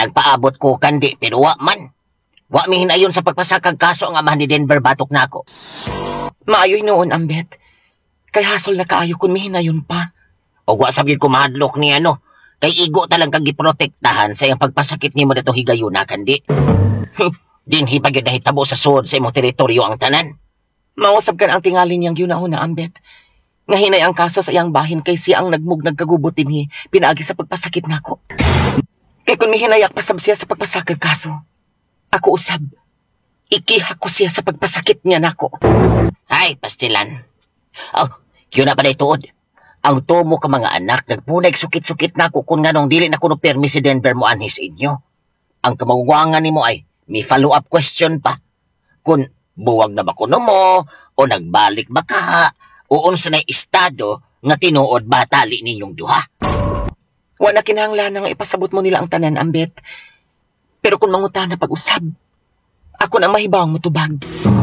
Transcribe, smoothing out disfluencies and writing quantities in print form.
Nagpaabot ko kandi pero wa man. Wa mi hinayon sa pagpasakag kaso ang amahan ni Denver batok na ako. Maayoy noon, Ambet. Kay hasol na kaayo kung mihinayon pa. O wa sabid ko mahadlok ni ano. Kay igo talang kag giprotektahan sa iyang pagpasakit nimo datong higayuna kandi. Dinhi pa gyud nahitabo sa suod sa imong teritoryo ang tanan. Mausab ka na ang tingalin niyang yunahon na, Ambet. Nga hinay ang kaso sa iyang bahin kay siya ang nagkagubutin dinhi pinaagi sa pagpasakit nako. Kay kung mihinayak pasab siya sa pagpasakit kaso, ako usab. Ikihak ko siya sa pagpasakit niya nako. Ay, pastilan. Oh, yun na pa na ituod. Ang tumo ka mga anak, nagpunay sukit-sukit na ako kung nganong dili na kuno permi si Denver mo anhis inyo. Ang kamagwangan ni mo ay, may follow-up question pa. Kung buwag na ba kuno mo, o nagbalik ba ka, o unsa na estado nga tinuod ba tali ninyong duha. Wa na kinahanglan nga ipasabot mo nila ang tanan, Ambet. Pero kung mangutan na pag-usab, ako na mahibawang mo tubag.